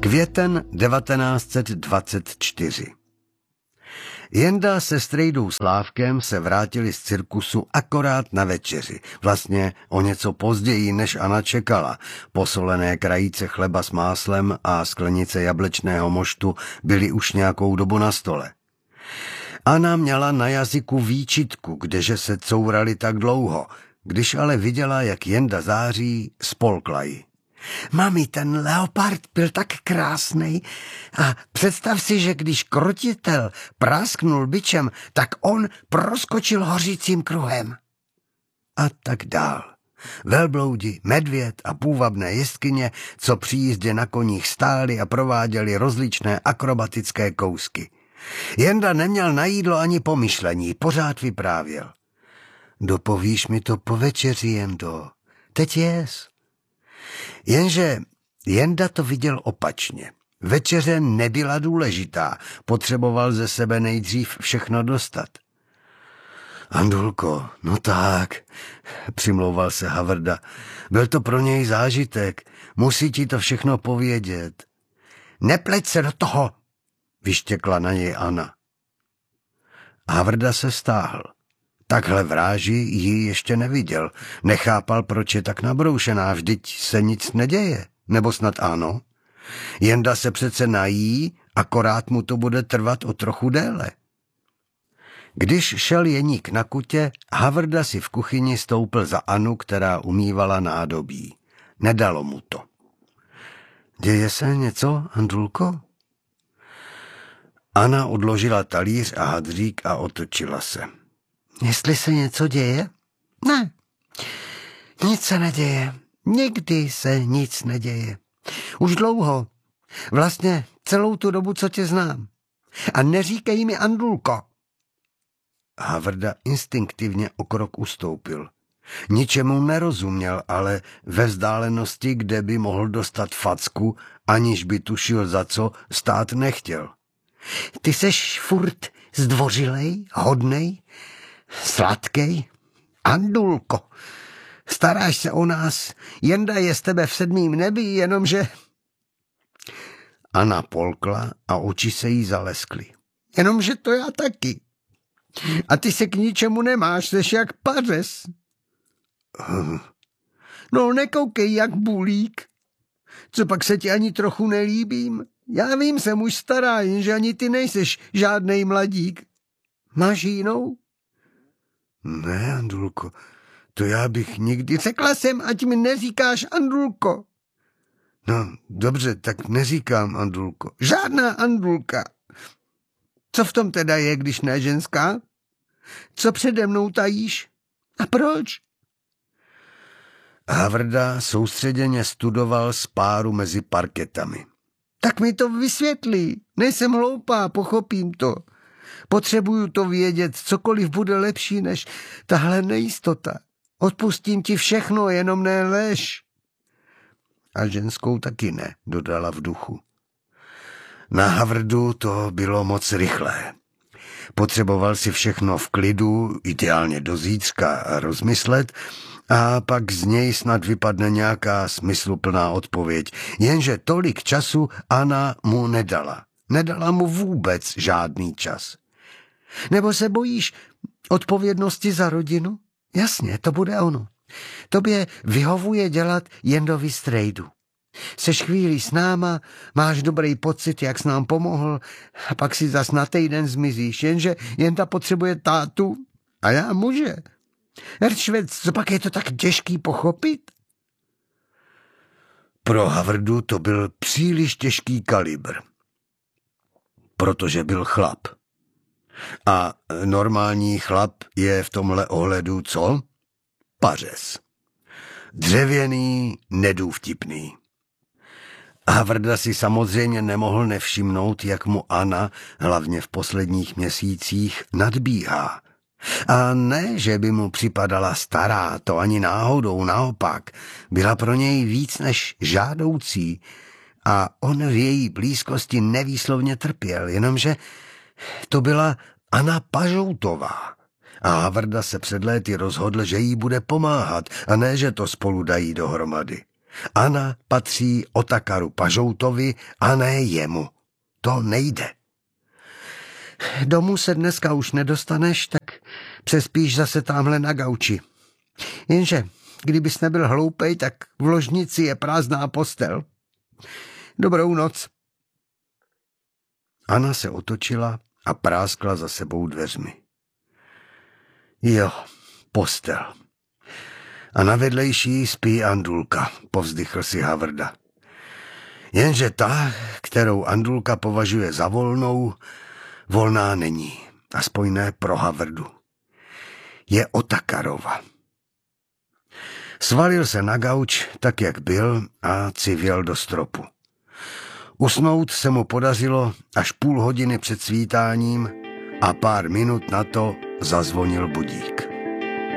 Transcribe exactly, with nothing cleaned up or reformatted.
Květen devatenáct set dvacet čtyři. Jenda se strejdou Slávkem se vrátili z cirkusu akorát na večeři, vlastně o něco později, než Anna čekala. Posolené krajíce chleba s máslem a sklenice jablečného moštu byly už nějakou dobu na stole. Anna měla na jazyku výčitku, kdeže se courali tak dlouho, když ale viděla, jak Jenda září, spolkla ji. Mami, ten leopard byl tak krásnej a představ si, že když krotitel prásknul bičem, tak on proskočil hořícím kruhem. A tak dál. Velbloudi, medvěd a půvabné jeskyně, co při jízdě na koních stáli a prováděli rozličné akrobatické kousky. Jenda neměl na jídlo ani pomyšlení, pořád vyprávěl. Dopovíš mi to po večeři, Jendo. Teď jes. Jenže Jenda to viděl opačně. Večeře nebyla důležitá, potřeboval ze sebe nejdřív všechno dostat. Andulko, no tak, přimlouval se Havrda. Byl to pro něj zážitek, musí ti to všechno povědět. Nepleť se do toho, vyštěkla na něj Anna. Havrda se stáhl. Takhle vráži ji ještě neviděl. Nechápal, proč je tak nabroušená, vždyť se nic neděje. Nebo snad ano? Jenda se přece nají, akorát mu to bude trvat o trochu déle. Když šel Jeník na kutě, Havrda si v kuchyni stoupil za Anu, která umývala nádobí. Nedalo mu to. Děje se něco, Andulko? Anna odložila talíř a hadřík a otočila se. Jestli se něco děje? Ne, nic se neděje. Nikdy se nic neděje. Už dlouho. Vlastně celou tu dobu, co tě znám. A neříkej mi Andulko. Havrda instinktivně o krok ustoupil. Ničemu nerozuměl, ale ve vzdálenosti, kde by mohl dostat facku, aniž by tušil za co, stát nechtěl. Ty seš furt zdvořilej, hodnej, sladkej? Andulko, staráš se o nás, Jenda je z tebe v sedmým nebi, jenomže... Anna polkla a oči se jí zaleskly. Jenomže to já taky. A ty se k ničemu nemáš, seš jak pařez. Hm. No nekoukej jak bulík. Co pak se ti ani trochu nelíbím? Já vím, jsem už stará, jenže ani ty nejseš žádnej mladík. Máš jinou? Ne, Andulko, to já bych nikdy... Řekla jsem, ať mi neříkáš Andulko. No, dobře, tak neříkám Andulko. Žádná Andulka. Co v tom teda je, když ne ženská? Co přede mnou tajíš? A proč? Havrda soustředěně studoval spáru mezi parketami. Tak mi to vysvětlí. Nejsem hloupá, pochopím to. Potřebuju to vědět, cokoliv bude lepší než tahle nejistota. Odpustím ti všechno, jenom ne lež. A ženskou taky ne, dodala v duchu. Na Havrdu to bylo moc rychlé. Potřeboval si všechno v klidu, ideálně do zítřka, rozmyslet, a pak z něj snad vypadne nějaká smysluplná odpověď. Jenže tolik času Anna mu nedala. Nedala mu vůbec žádný čas. Nebo se bojíš odpovědnosti za rodinu? Jasně, to bude ono. Tobě vyhovuje dělat Jendovi strejdu. Seš chvíli s náma, máš dobrý pocit, jak jsi nám pomohl, a pak si zas na týden zmizíš, jenže Jenda potřebuje tátu a já muže. Rčvec, co pak je to tak těžký pochopit? Pro Havrdu to byl příliš těžký kalibr, protože byl chlap. A normální chlap je v tomhle ohledu co? Pařez. Dřevěný, nedůvtipný. Havrda si samozřejmě nemohl nevšimnout, jak mu Anna, hlavně v posledních měsících, nadbíhá. A ne, že by mu připadala stará, to ani náhodou, naopak. Byla pro něj víc než žádoucí a on v její blízkosti nevýslovně trpěl, jenomže to byla Anna Pažoutová. A Havrda se před léty rozhodl, že jí bude pomáhat a ne, že to spolu dají dohromady. Anna patří Otakaru Pažoutovi a ne jemu. To nejde. Domů se dneska už nedostaneš, tak přespíš zase támhle na gauči. Jenže, kdybys nebyl hloupej, tak v ložnici je prázdná postel. Dobrou noc. Anna se otočila a práskla za sebou dveřmi. Jo, postel. A na vedlejší spí Andulka, povzdychl si Havrda. Jenže ta, kterou Andulka považuje za volnou, volná není, aspoň ne pro Havrdu. Je Otakarova. Svalil se na gauč, tak jak byl, a civěl do stropu. Usnout se mu podařilo až půl hodiny před svítáním a pár minut na to zazvonil budík.